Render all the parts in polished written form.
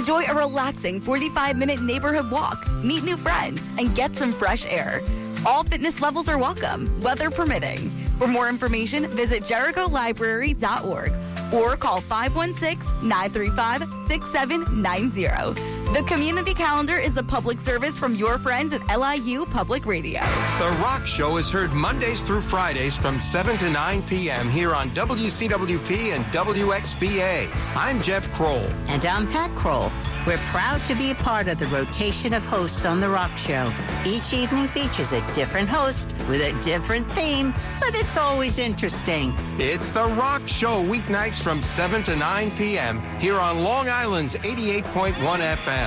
Enjoy a relaxing 45-minute neighborhood walk, meet new friends, and get some fresh air. All fitness levels are welcome, weather permitting. For more information, visit JerichoLibrary.org or call 516-935-6790. The Community Calendar is a public service from your friends at LIU Public Radio. The Rock Show is heard Mondays through Fridays from 7 to 9 p.m. here on WCWP and WXBA. I'm Jeff Kroll. And I'm Pat Kroll. We're proud to be a part of the rotation of hosts on The Rock Show. Each evening features a different host with a different theme, but it's always interesting. It's The Rock Show, weeknights from 7 to 9 p.m. here on Long Island's 88.1 FM.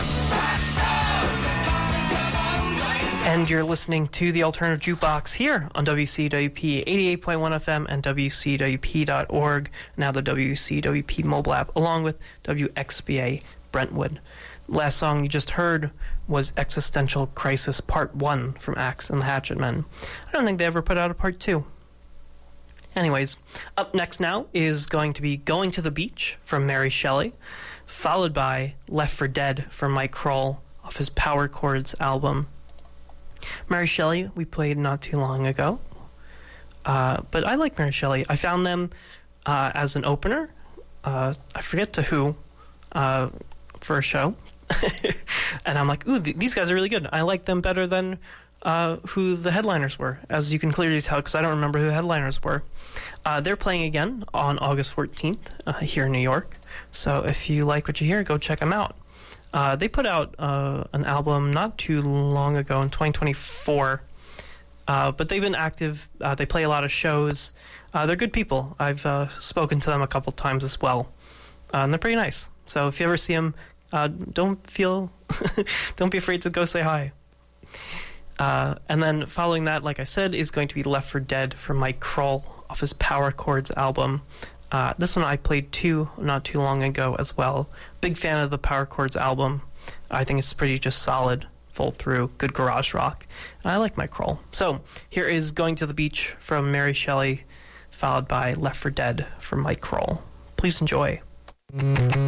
And you're listening to the Alternative Jukebox here on WCWP 88.1 FM and WCWP.org, now the WCWP mobile app, along with WXBA Brentwood. Last song you just heard was Existential Crisis Part 1 from Axe and the Hatchet Men. I don't think they ever put out a Part 2. Anyways, up next now is going to be Going to the Beach from Mary Shelley, followed by Left for Dead from Mike Kroll off his Power Chords album. Mary Shelley we played not too long ago, but I like Mary Shelley. I found them as an opener. I forget to who, for a show. And I'm like, ooh, these guys are really good. I like them better than who the headliners were, as you can clearly tell, because I don't remember who the headliners were. They're playing again on August 14th here in New York. So if you like what you hear, go check them out. They put out an album not too long ago in 2024, but they've been active. They play a lot of shows. They're good people. I've spoken to them a couple times as well, and they're pretty nice. So if you ever see them, don't be afraid to go say hi. And then following that, like I said, is going to be Left for Dead from Mike Kroll off his Power Chords album. This one I played not too long ago as well. Big fan of the Power Chords album. I think it's pretty just solid, full through, good garage rock. I like Mike Kroll. So here is Going to the Beach from Mary Shelley, followed by Left for Dead from Mike Kroll. Please enjoy.